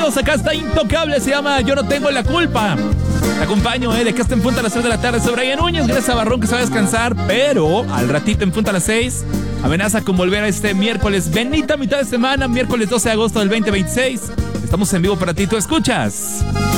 Bienvenidos, acá está Intocable, se llama Yo no tengo la culpa. Te acompaño, de que hasta en punto a las 3 de la tarde. Soy Brian Núñez, gracias a Barrón que se va a descansar, pero al ratito en punto a las 6 amenaza con volver a este miércoles, bendita mitad de semana, miércoles 12 de agosto del 2026. Estamos en vivo para ti, tú escuchas